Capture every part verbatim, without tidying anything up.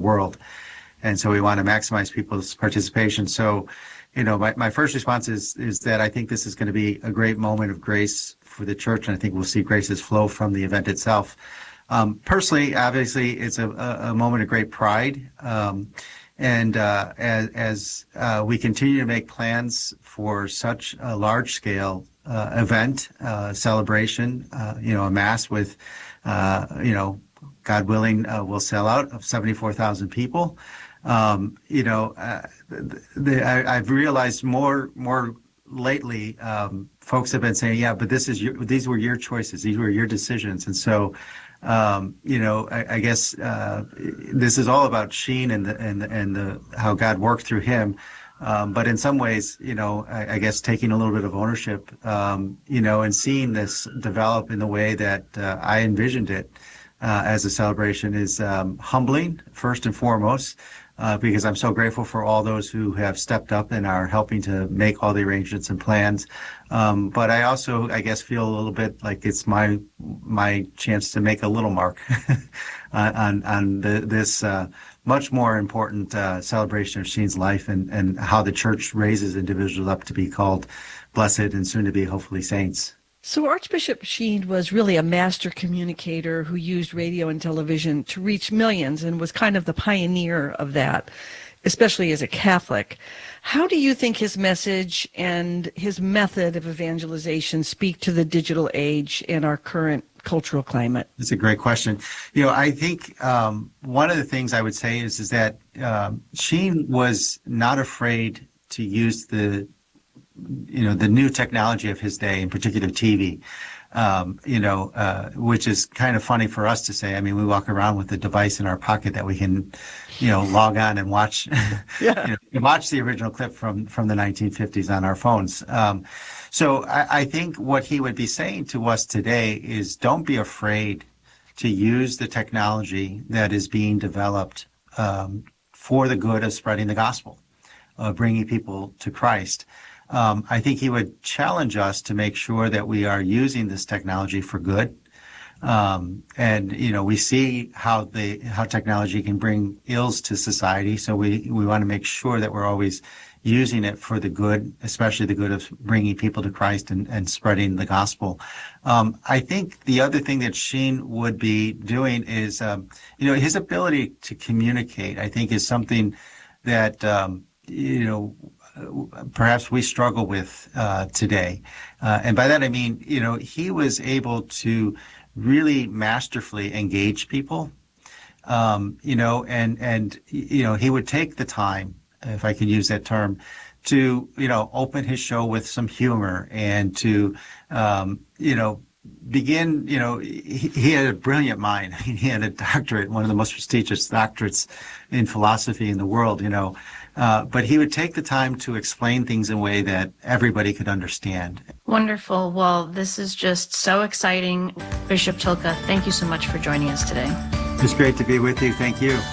world. And so we want to maximize people's participation. So, you know, my, my first response is, is that I think this is going to be a great moment of grace for the church. And I think we'll see graces flow from the event itself. Um, personally, obviously, it's a, a moment of great pride. Um, and uh, as, as uh, we continue to make plans for such a large-scale uh, event, uh, celebration, uh, you know, a mass with, uh, you know, God willing, uh, will sell out of seventy-four thousand people. Um, you know, uh, the, the, I, I've realized more, more lately, um, folks have been saying, yeah, but this is your, these were your choices. These were your decisions. And so, um, you know, I, I guess, uh, this is all about Sheen and the, and, and the, how God worked through him. Um, but in some ways, you know, I, I guess taking a little bit of ownership, um, you know, and seeing this develop in the way that, uh, I envisioned it, uh, as a celebration is, um, humbling first and foremost. Uh, because I'm so grateful for all those who have stepped up and are helping to make all the arrangements and plans. Um, but I also, I guess, feel a little bit like it's my my chance to make a little mark on on the, this uh, much more important uh, celebration of Sheen's life and, and how the church raises individuals up to be called blessed and soon to be hopefully saints. So Archbishop Sheen was really a master communicator who used radio and television to reach millions and was kind of the pioneer of that, especially as a Catholic. How do you think his message and his method of evangelization speak to the digital age and our current cultural climate? That's a great question. You know, I think um, one of the things I would say is, is that um, Sheen was not afraid to use the you know, the new technology of his day, in particular T V, um, you know, uh, which is kind of funny for us to say. I mean, we walk around with a device in our pocket that we can, you know, log on and watch, yeah. you know, watch the original clip from, from the nineteen fifties on our phones. Um, so I, I think what he would be saying to us today is don't be afraid to use the technology that is being developed um, for the good of spreading the gospel, of bringing people to Christ. Um, I think he would challenge us to make sure that we are using this technology for good. Um, and, you know, we see how the, how technology can bring ills to society. So we, we want to make sure that we're always using it for the good, especially the good of bringing people to Christ and, and spreading the gospel. Um, I think the other thing that Sheen would be doing is, um, you know, his ability to communicate, I think, is something that, um, you know, perhaps we struggle with uh, today. Uh, and by that I mean, you know, he was able to really masterfully engage people, um, you know, and, and, you know, he would take the time, if I could use that term, to, you know, open his show with some humor and to, um, you know, begin, you know, he, he had a brilliant mind. I mean, he had a doctorate, one of the most prestigious doctorates in philosophy in the world, you know. Uh, but he would take the time to explain things in a way that everybody could understand. Wonderful. Well, this is just so exciting. Bishop Tilke, thank you so much for joining us today. It's great to be with you. Thank you.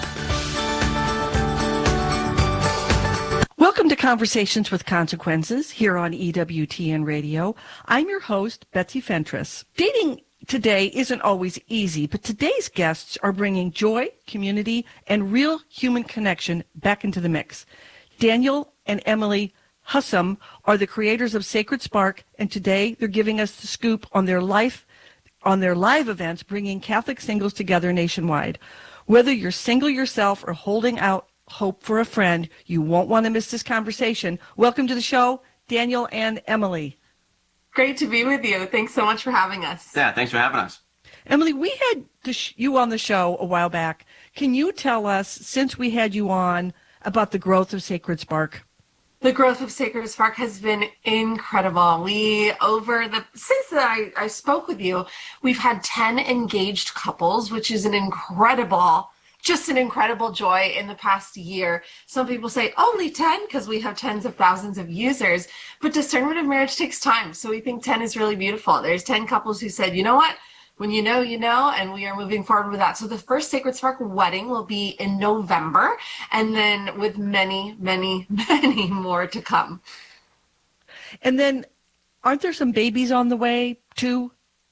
Welcome to Conversations with Consequences here on E W T N Radio. I'm your host, Betsy Fentress. Dating today isn't always easy, but today's guests are bringing joy, community, and real human connection back into the mix. Daniel and Emily Hussam are the creators of Sacred Spark, and today they're giving us the scoop on their life, on their live events, bringing Catholic singles together nationwide. Whether you're single yourself or holding out hope for a friend, you won't want to miss this conversation. Welcome to the show, Daniel and Emily. Great to be with you. Thanks so much for having us. Yeah, thanks for having us. Emily, we had the sh- you on the show a while back. Can you tell us, since we had you on, about the growth of Sacred Spark? The growth of Sacred Spark has been incredible. We, over the, since I, I spoke with you, we've had ten engaged couples, which is an incredible just an incredible joy in the past year. Some people say only ten because we have tens of thousands of users, but discernment of marriage takes time. So we think ten is really beautiful. There's ten couples who said, you know what? When you know, you know, and we are moving forward with that. So the first Sacred Spark wedding will be in November, and then with many, many, many more to come. And then aren't there some babies on the way too?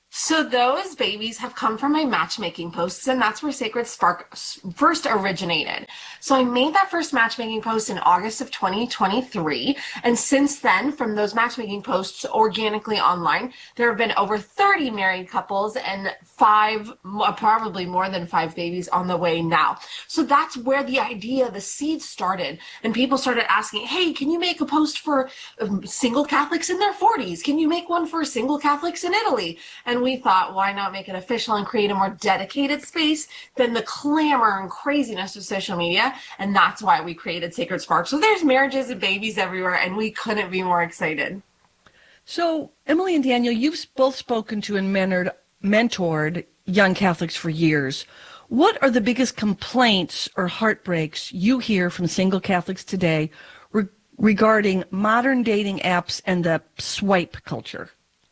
So those babies have come from my matchmaking posts, and that's where Sacred Spark first originated. So I made that first matchmaking post in August of twenty twenty-three, and since then, from those matchmaking posts organically online, there have been over thirty married couples and five, probably more than five babies on the way now. So that's where the idea, the seed started, and people started asking, hey, can you make a post for um, single Catholics in their forties? Can you make one for single Catholics in Italy? And we thought, why not make it official and create a more dedicated space than the clamor and craziness of social media? And that's why we created Sacred Spark. So there's marriages and babies everywhere, and we couldn't be more excited. So, Emily and Daniel, you've both spoken to and mentored, mentored young Catholics for years. What are the biggest complaints or heartbreaks you hear from single Catholics today re- regarding modern dating apps and the swipe culture?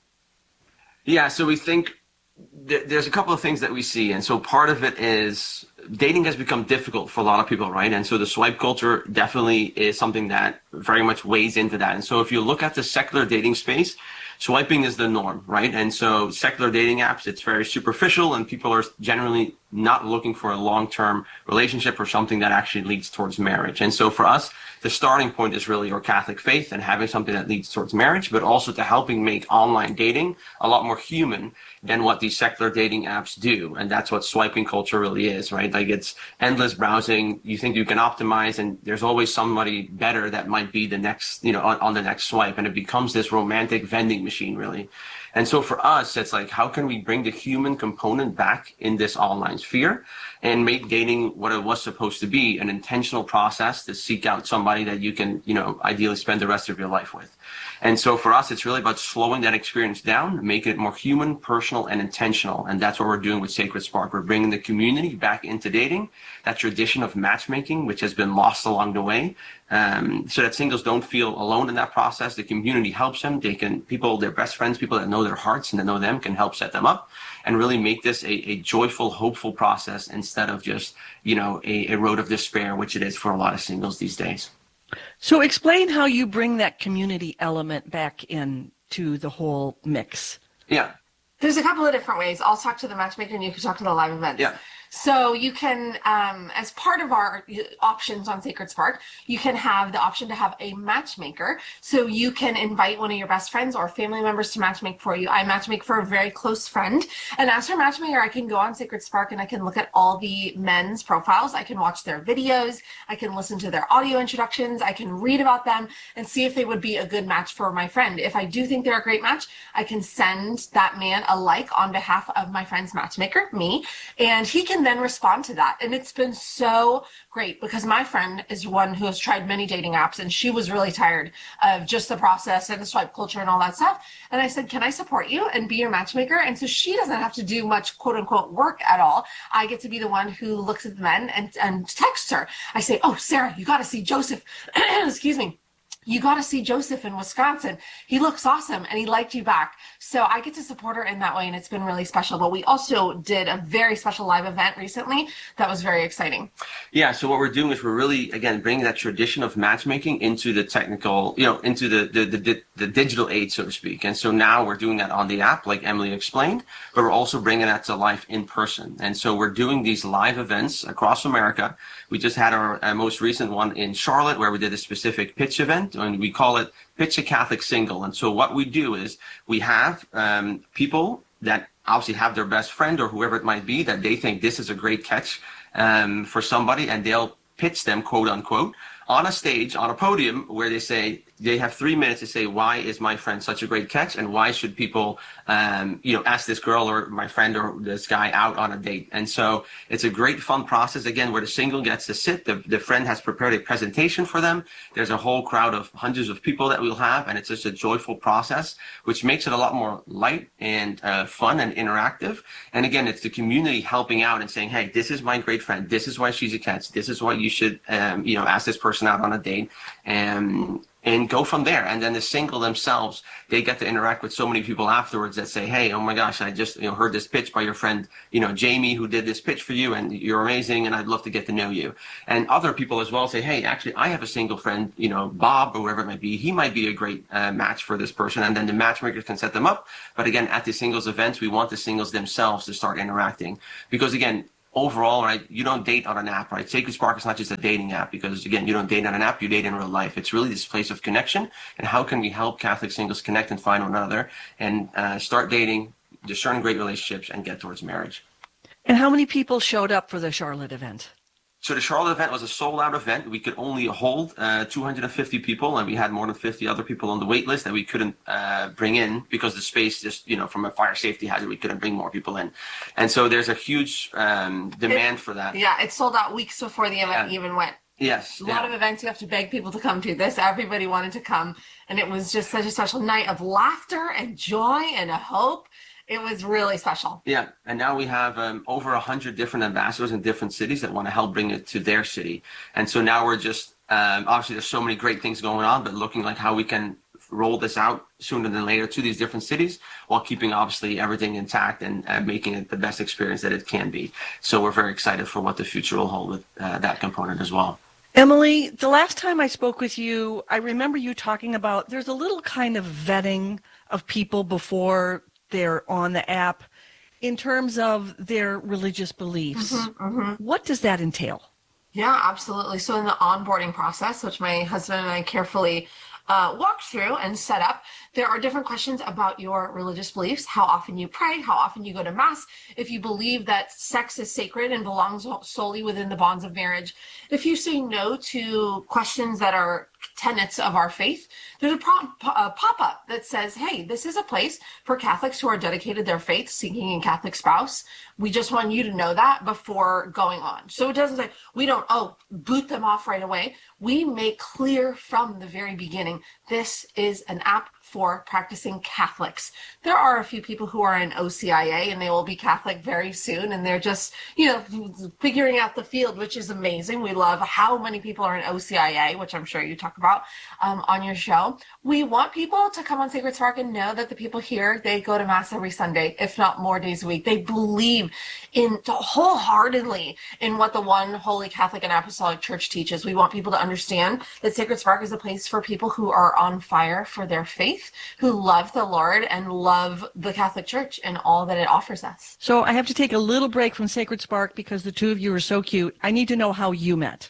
Yeah, so we think th- there's a couple of things that we see. And so part of it is dating has become difficult for a lot of people, right? And so the swipe culture definitely is something that very much weighs into that. And so if you look at the secular dating space, swiping is the norm, right? And so secular dating apps, it's very superficial, and people are generally not looking for a long-term relationship or something that actually leads towards marriage. And so for us, the starting point is really your Catholic faith and having something that leads towards marriage, but also to helping make online dating a lot more human than what these secular dating apps do. And that's what swiping culture really is, right? Like, it's endless browsing. You think you can optimize, and there's always somebody better that might be the next, you know, on, on the next swipe. And it becomes this romantic vending machine, really. And so for us, it's like, how can we bring the human component back in this online sphere and make dating what it was supposed to be, an intentional process to seek out somebody that you can, you know, ideally spend the rest of your life with. And so for us, it's really about slowing that experience down, making it more human, personal, and intentional. And that's what we're doing with Sacred Spark. We're bringing the community back into dating, that tradition of matchmaking, which has been lost along the way, um, so that singles don't feel alone in that process. The community helps them. They can, people, their best friends, people that know their hearts and that know them, can help set them up and really make this a, a joyful, hopeful process instead of just, you know, a, a road of despair, which it is for a lot of singles these days. So explain how you bring that community element back into the whole mix. Yeah. There's a couple of different ways. I'll talk to the matchmaker and you can talk to the live events. Yeah. So you can, um, as part of our options on Sacred Spark, you can have the option to have a matchmaker. So you can invite one of your best friends or family members to matchmake for you. I matchmake for a very close friend. And as her matchmaker, I can go on Sacred Spark and I can look at all the men's profiles. I can watch their videos. I can listen to their audio introductions. I can read about them and see if they would be a good match for my friend. If I do think they're a great match, I can send that man a like on behalf of my friend's matchmaker, me, and he can then respond to that. And it's been so great because my friend is one who has tried many dating apps and she was really tired of just the process and the swipe culture and all that stuff. And I said, can I support you and be your matchmaker? And so she doesn't have to do much quote unquote work at all. I get to be the one who looks at the men and, and texts her. I say, oh, Sarah, you got to see Joseph. Excuse me. You got to see Joseph in Wisconsin. He looks awesome and he liked you back. So I get to support her in that way and it's been really special. But we also did a very special live event recently that was very exciting. Yeah, so what we're doing is we're really, again, bringing that tradition of matchmaking into the technical, you know, into the, the, the, the digital age, so to speak. And so now we're doing that on the app, like Emily explained, but we're also bringing that to life in person. And so we're doing these live events across America. We just had our uh, most recent one in Charlotte where we did a specific pitch event, and we call it Pitch a Catholic Single. And so what we do is we have um, people that obviously have their best friend or whoever it might be that they think this is a great catch um, for somebody, and they'll pitch them, quote unquote, on a stage, on a podium, where they say, they have three minutes to say, why is my friend such a great catch, and why should people, um, you know, ask this girl or my friend or this guy out on a date? And so it's a great fun process, again, where the single gets to sit, the, the friend has prepared a presentation for them. There's a whole crowd of hundreds of people that we'll have, and it's just a joyful process, which makes it a lot more light and uh, fun and interactive. And again, it's the community helping out and saying, hey, this is my great friend. This is why she's a catch. This is why you should, um, you know, ask this person out on a date. And and go from there. And then the single themselves, they get to interact with so many people afterwards that say, hey, oh my gosh, I just, you know, heard this pitch by your friend, you know, Jamie, who did this pitch for you, and you're amazing, and I'd love to get to know you. And other people as well say, hey, actually, I have a single friend, you know, Bob, or whoever it might be. He might be a great uh, match for this person. And then the matchmakers can set them up. But again, at the singles events, we want the singles themselves to start interacting. Because again, overall, right, you don't date on an app, right? Sacred Spark is not just a dating app because, again, you don't date on an app, you date in real life. It's really this place of connection, and how can we help Catholic singles connect and find one another and uh, start dating, discern great relationships, and get towards marriage. And how many people showed up for the Charlotte event? So the Charlotte event was a sold-out event. We could only hold uh, two hundred fifty people, and we had more than fifty other people on the wait list that we couldn't uh, bring in because the space just, you know, from a fire safety hazard, we couldn't bring more people in. And so there's a huge um, demand it, for that. Yeah, it sold out weeks before the event Yeah. even went. Yes. A lot yeah. of events you have to beg people to come to. This, everybody wanted to come, and it was just such a special night of laughter and joy and a hope. It was really special. Yeah, and now we have um, over a hundred different ambassadors in different cities that want to help bring it to their city. And so now we're just um, obviously there's so many great things going on, but looking like how we can roll this out sooner than later to these different cities while keeping obviously everything intact and uh, making it the best experience that it can be. So we're very excited for what the future will hold with uh, that component as well. Emily, the last time I spoke with you, I remember you talking about there's a little kind of vetting of people before they're on the app in terms of their religious beliefs. Mm-hmm, mm-hmm. What does that entail? Yeah, absolutely. So in the onboarding process, which my husband and I carefully uh, walked through and set up, there are different questions about your religious beliefs, how often you pray, how often you go to mass, if you believe that sex is sacred and belongs solely within the bonds of marriage. If you say no to questions that are tenets of our faith, there's a, prompt, a pop-up that says, hey, this is a place for Catholics who are dedicated their faith, seeking a Catholic spouse. We just want you to know that before going on. So it doesn't say, we don't, oh, boot them off right away. We make clear from the very beginning, this is an app for practicing Catholics. There are a few people who are in O C I A and they will be Catholic very soon, and they're just, you know, figuring out the field, which is amazing. We love how many people are in O C I A, which I'm sure you talk about um, on your show. We want people to come on Sacred Spark and know that the people here, they go to mass every Sunday, if not more days a week. They believe in wholeheartedly in what the one Holy Catholic and Apostolic Church teaches. We want people to understand that Sacred Spark is a place for people who are on fire for their faith, who love the Lord and love the Catholic Church and all that it offers us. So I have to take a little break from Sacred Spark because the two of you are so cute. I need to know how you met.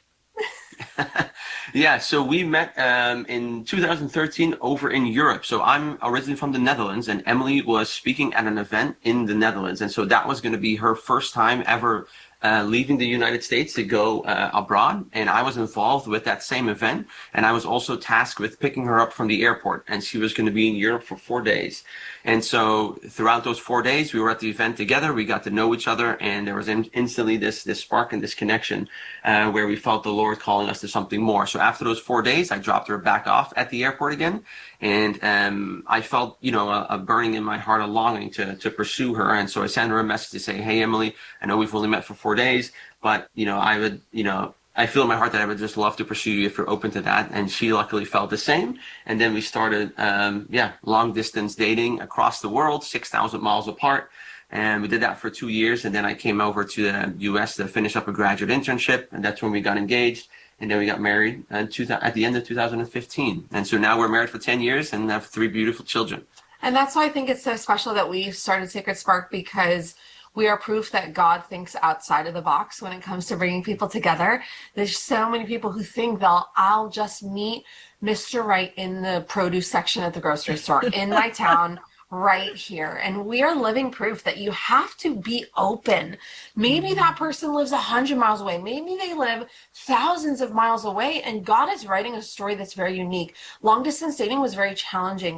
Yeah, so we met um, in two thousand thirteen over in Europe. So I'm originally from the Netherlands, and Emily was speaking at an event in the Netherlands. And so that was going to be her first time ever uh, leaving the United States to go uh, abroad. And I was involved with that same event. And I was also tasked with picking her up from the airport. And she was going to be in Europe for four days. And so throughout those four days, we were at the event together. We got to know each other, and there was in- instantly this this spark and this connection uh, where we felt the Lord calling us to something more. So after those four days, I dropped her back off at the airport again, and um, I felt, you know, a, a burning in my heart, a longing to to pursue her. And so I sent her a message to say, "Hey, Emily, I know we've only met for four days, but you know, I would, you know." I feel in my heart that I would just love to pursue you if you're open to that. And she luckily felt the same. And then we started, um, yeah, long distance dating across the world, six thousand miles apart. And we did that for two years. And then I came over to the U S to finish up a graduate internship. And that's when we got engaged. And then we got married uh, two, at the end of two thousand fifteen. And so now we're married for ten years and have three beautiful children. And that's why I think it's so special that we started Sacred Spark, because we are proof that God thinks outside of the box when it comes to bringing people together. There's so many people who think they'll, I'll just meet Mister Right in the produce section at the grocery store in my town right here. And we are living proof that you have to be open. Maybe that person lives a hundred miles away. Maybe they live thousands of miles away, and God is writing a story that's very unique. Long distance dating was very challenging, but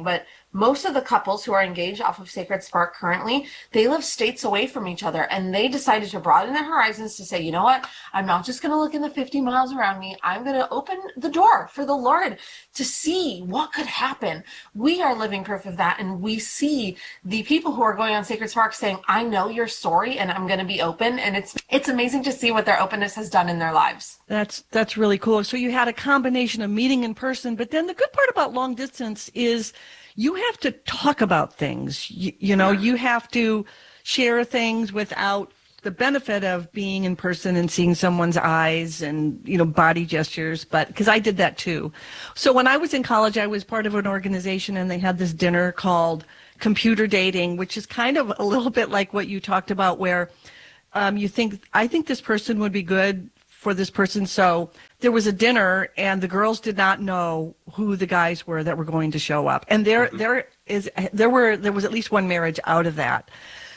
most of the couples who are engaged off of Sacred Spark currently, they live states away from each other, and they decided to broaden their horizons to say, you know what, I'm not just going to look in the fifty miles around me. I'm going to open the door for the Lord to see what could happen. We are living proof of that, and we see the people who are going on Sacred Spark saying, I know your story and I'm going to be open. And it's it's amazing to see what their openness has done in their lives. That's that's really cool. So you had a combination of meeting in person, but then the good part about long distance is you have to talk about things. You, you know, you have to share things without the benefit of being in person and seeing someone's eyes and, you know, body gestures, but because I did that too. So when I was in college, I was part of an organization and they had this dinner called Computer Dating, which is kind of a little bit like what you talked about, where um, you think, I think this person would be good for this person. So there was a dinner and the girls did not know who the guys were that were going to show up. And there, mm-hmm. there is, there were, there was at least one marriage out of that.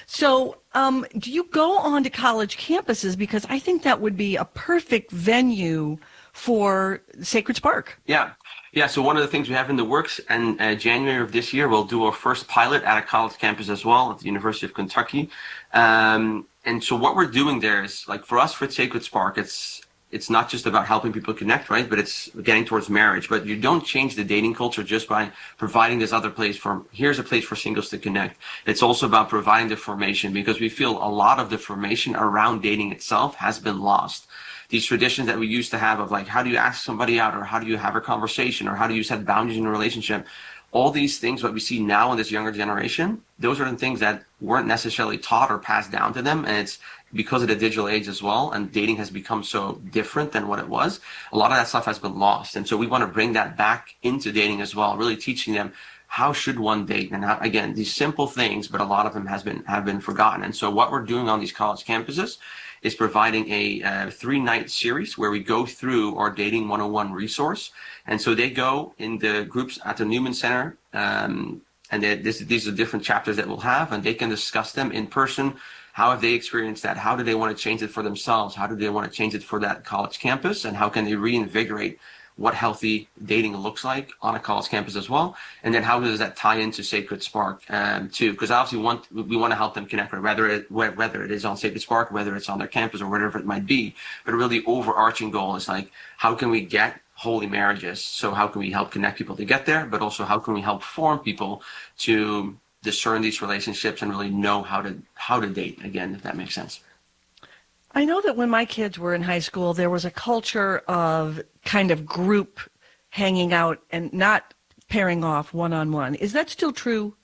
So um, do you go on to college campuses? Because I think that would be a perfect venue for Sacred Spark. Yeah. Yeah. So one of the things we have in the works, and uh, January of this year, we'll do our first pilot at a college campus as well at the University of Kentucky. Um, and so what we're doing there is, like, for us, for Sacred Spark, it's it's not just about helping people connect, right? But it's getting towards marriage. But you don't change the dating culture just by providing this other place for, here's a place for singles to connect. It's also about providing the formation, because we feel a lot of the formation around dating itself has been lost. These traditions that we used to have of, like, how do you ask somebody out, or how do you have a conversation, or how do you set boundaries in a relationship? All these things, what we see now in this younger generation, those are the things that weren't necessarily taught or passed down to them. And it's because of the digital age as well, and dating has become so different than what it was. A lot of that stuff has been lost. And so we want to bring that back into dating as well, really teaching them how should one date. And how, again, these simple things, but a lot of them has been have been forgotten. And so what we're doing on these college campuses is providing a uh, three-night series where we go through our Dating one oh one resource. And so they go in the groups at the Newman Center, um, and they, this, these are different chapters that we'll have, and they can discuss them in person. How have they experienced that? How do they want to change it for themselves? How do they want to change it for that college campus? And how can they reinvigorate what healthy dating looks like on a college campus as well? And then how does that tie into Sacred Spark um, too? Because obviously we want, we want to help them connect, whether it, whether it is on Sacred Spark, whether it's on their campus or whatever it might be. But really the overarching goal is, like, how can we get holy marriages? So how can we help connect people to get there? But also how can we help form people to discern these relationships and really know how to how to date, again, if that makes sense. I know that when my kids were in high school, there was a culture of kind of group hanging out and not pairing off one-on-one. Is that still true?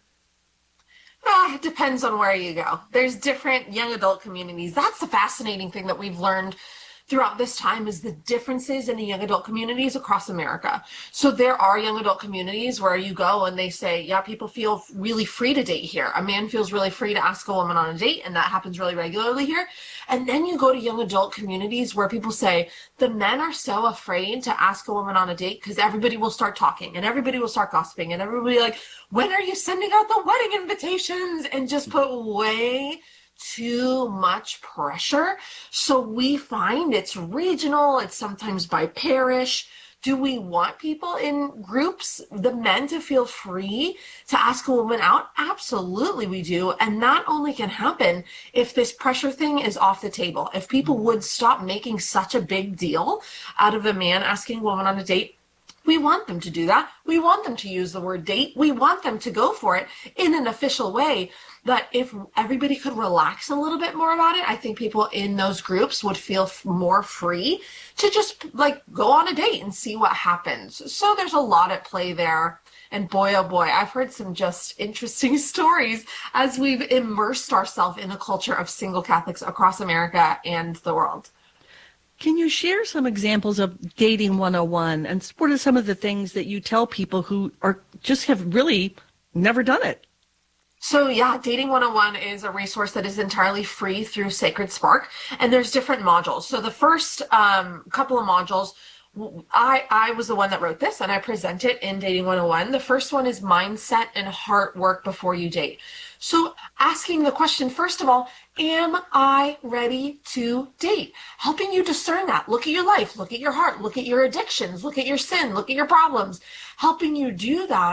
Ah, it depends on where you go. There's different young adult communities. That's the fascinating thing that we've learned throughout this time, is the differences in the young adult communities across America. So there are young adult communities where you go and they say, yeah, people feel really free to date here. A man feels really free to ask a woman on a date, and that happens really regularly here. And then you go to young adult communities where people say the men are so afraid to ask a woman on a date because everybody will start talking and everybody will start gossiping and everybody, like, when are you sending out the wedding invitations? And just put way too much pressure. So we find it's regional, it's sometimes by parish. Do we want people in groups, the men, to feel free to ask a woman out? Absolutely we do. And that only can happen if this pressure thing is off the table. If people would stop making such a big deal out of a man asking a woman on a date. We want them to do that. We want them to use the word date. We want them to go for it in an official way. But if everybody could relax a little bit more about it, I think people in those groups would feel f- more free to just, like, go on a date and see what happens. So there's a lot at play there. And boy, oh boy, I've heard some just interesting stories as we've immersed ourselves in the culture of single Catholics across America and the world. Can you share some examples of Dating one oh one, and what are some of the things that you tell people who are just have really never done it? So yeah, Dating one oh one is a resource that is entirely free through Sacred Spark, and there's different modules. So the first um, couple of modules, I, I was the one that wrote this, and I present it in Dating one oh one. The first one is mindset and heart work before you date. So asking the question, first of all, am I ready to date? Helping you discern that. Look at your life, look at your heart, look at your addictions, look at your sin, look at your problems. Helping you do that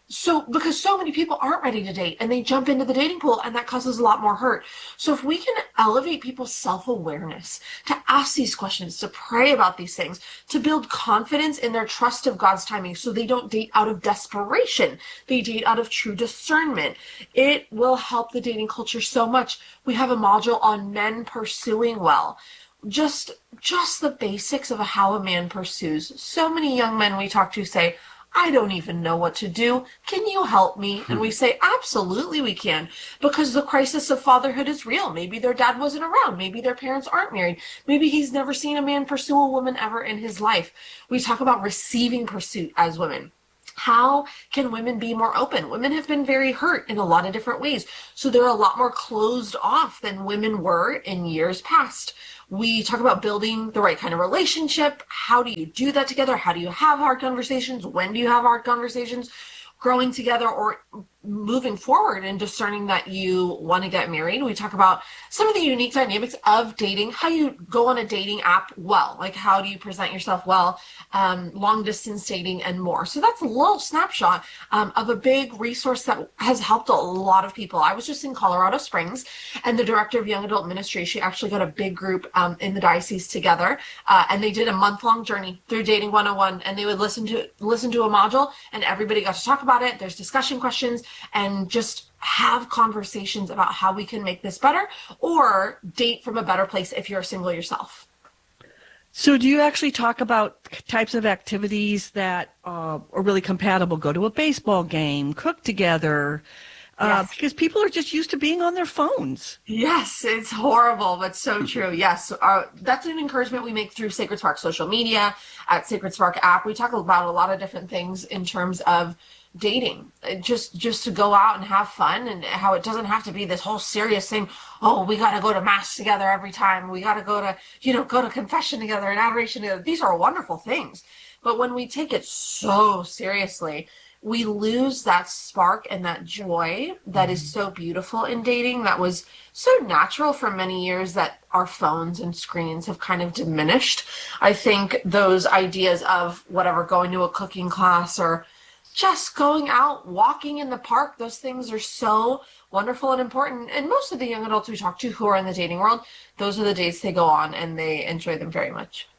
So, because so many people aren't ready to date and they jump into the dating pool and that causes a lot more hurt. So if we can elevate people's self-awareness, to ask these questions, to pray about these things, to build confidence in their trust of God's timing so they don't date out of desperation, they date out of true discernment, it will help the dating culture so much. We have a module on men pursuing well. Just, just the basics of how a man pursues. So many young men we talk to say, I don't even know what to do. Can you help me? And we say, absolutely we can, because the crisis of fatherhood is real. Maybe their dad wasn't around. Maybe their parents aren't married. Maybe he's never seen a man pursue a woman ever in his life. We talk about receiving pursuit as women. How can women be more open? Women have been very hurt in a lot of different ways. So they're a lot more closed off than women were in years past. We talk about building the right kind of relationship. How do you do that together? How do you have hard conversations? When do you have hard conversations? Growing together or moving forward and discerning that you want to get married. We talk about some of the unique dynamics of dating, how you go on a dating app well, like how do you present yourself well, um, long distance dating and more. So that's a little snapshot um, of a big resource that has helped a lot of people. I was just in Colorado Springs and the director of young adult ministry, she actually got a big group um, in the diocese together uh, and they did a month long journey through Dating one oh one and they would listen to listen to a module and everybody got to talk about it. There's discussion questions and just have conversations about how we can make this better or date from a better place if you're single yourself. So do you actually talk about types of activities that uh, are really compatible? Go to a baseball game, cook together, uh, yes. Because people are just used to being on their phones. Yes, it's horrible, but so true. Yes, uh, that's an encouragement we make through Sacred Spark social media, at Sacred Spark app. We talk about a lot of different things in terms of dating, just just to go out and have fun, and how it doesn't have to be this whole serious thing. Oh, we got to go to mass together every time. We got to go to, you know, go to confession together and adoration together. These are wonderful things. But when we take it so seriously, we lose that spark and that joy that is so beautiful in dating, that was so natural for many years, that our phones and screens have kind of diminished. I think those ideas of whatever, going to a cooking class or just going out, walking in the park, those things are so wonderful and important. And most of the young adults we talk to who are in the dating world, those are the dates they go on and they enjoy them very much.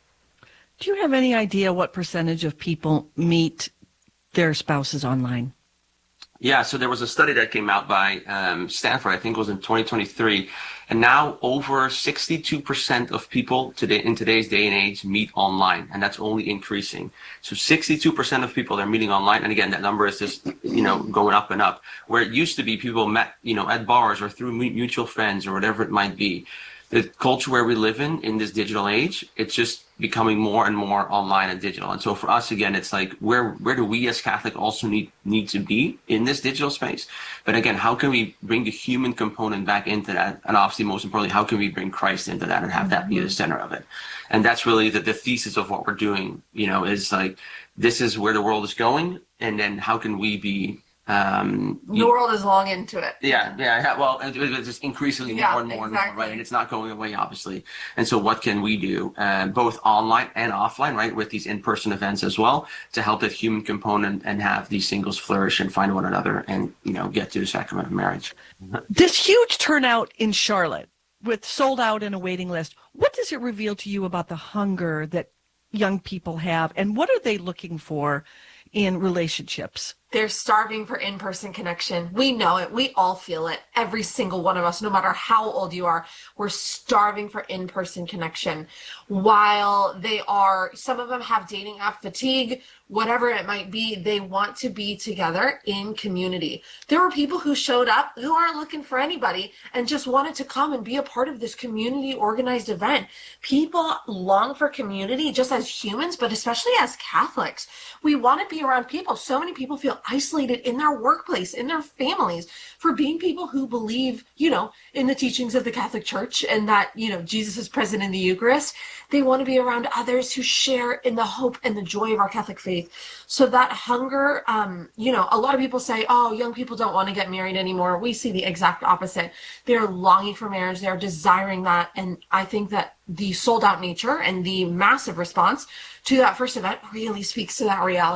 Do you have any idea what percentage of people meet their spouses online? Yeah, so there was a study that came out by um, Stanford, I think it was in twenty twenty-three, and now over sixty-two percent of people today in today's day and age meet online, and that's only increasing. So sixty-two percent of people are meeting online, and again, that number is just, you know, going up and up. Where it used to be people met, you know, at bars or through mutual friends or whatever it might be. The culture where we live in, in this digital age, it's just becoming more and more online and digital. And so for us, again, it's like, where where do we as Catholic also need need to be in this digital space? But again, how can we bring the human component back into that? And obviously, most importantly, how can we bring Christ into that and have that be the center of it? And that's really the, the thesis of what we're doing, you know, is like, this is where the world is going. And then how can we be Um, the world is long into it. Yeah, yeah. Well, it's just increasingly more yeah, and more exactly. and more, right? And it's not going away, obviously. And so what can we do, uh, both online and offline, right, with these in-person events as well, to help that human component and have these singles flourish and find one another and, you know, get to the sacrament of marriage. This huge turnout in Charlotte with sold out and a waiting list, what does it reveal to you about the hunger that young people have, and what are they looking for in relationships? They're starving for in-person connection. We know it. We all feel it. Every single one of us, no matter how old you are, we're starving for in-person connection. While they are, some of them have dating app fatigue, whatever it might be, they want to be together in community. There were people who showed up who aren't looking for anybody and just wanted to come and be a part of this community organized event. People long for community just as humans, but especially as Catholics. We want to be around people. So many people feel isolated in their workplace, in their families, for being people who believe, you know, in the teachings of the Catholic Church and that, you know, Jesus is present in the Eucharist. They want to be around others who share in the hope and the joy of our Catholic faith. So that hunger, um, you know, a lot of people say, oh, young people don't want to get married anymore. We see the exact opposite. They're longing for marriage. They're desiring that. And I think that the sold out nature and the massive response to that first event really speaks to that reality.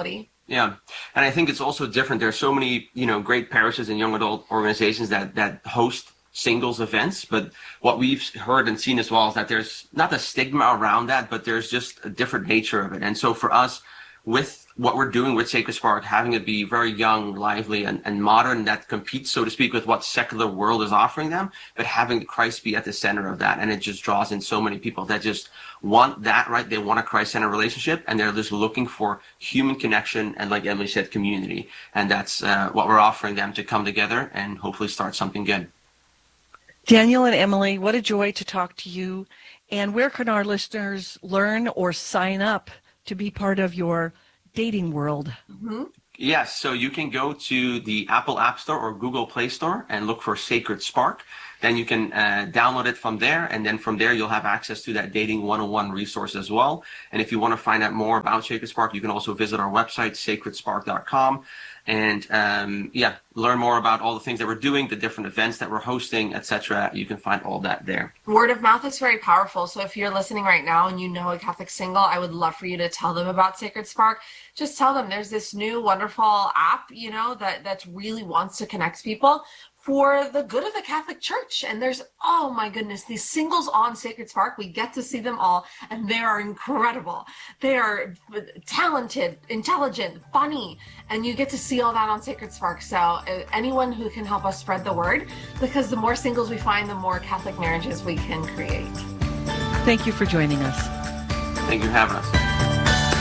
Yeah, and I think it's also different. There's so many, you know, great parishes and young adult organizations that that host singles events, but what we've heard and seen as well is that there's not a stigma around that, but there's just a different nature of it. And so for us, with what we're doing with Sacred Spark, having it be very young, lively, and, and modern, that competes, so to speak, with what secular world is offering them, but having Christ be at the center of that. And it just draws in so many people that just want that, right? They want a Christ-centered relationship, and they're just looking for human connection and, like Emily said, community. And that's uh, what we're offering them, to come together and hopefully start something good. Daniel and Emily, what a joy to talk to you. And where can our listeners learn or sign up to be part of your dating world? Mm-hmm. Yes, so you can go to the Apple App Store or Google Play Store and look for Sacred Spark. Then you can uh, download it from there, and then from there you'll have access to that Dating one oh one resource as well. And if you want to find out more about Sacred Spark, you can also visit our website, sacred spark dot com, and um, yeah, learn more about all the things that we're doing, the different events that we're hosting, et cetera. You can find all that there. Word of mouth is very powerful. So if you're listening right now and you know a Catholic single, I would love for you to tell them about Sacred Spark. Just tell them there's this new wonderful app, you know, that, that really wants to connect people for the good of the Catholic Church. And there's, oh my goodness, these singles on Sacred Spark, we get to see them all, and they are incredible. They are talented, intelligent, funny, and you get to see all that on Sacred Spark. So uh, anyone who can help us spread the word, because the more singles we find, the more Catholic marriages we can create. Thank you for joining us. Thank you for having us.